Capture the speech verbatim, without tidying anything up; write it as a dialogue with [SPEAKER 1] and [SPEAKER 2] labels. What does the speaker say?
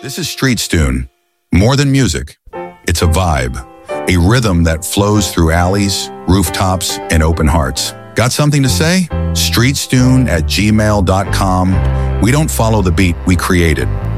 [SPEAKER 1] This is Streetstune. More than music, it's a vibe, a rhythm that flows through alleys, rooftops, and open hearts. Got something to say? Streetstune at gmail dot com. We don't follow the beat, we create it.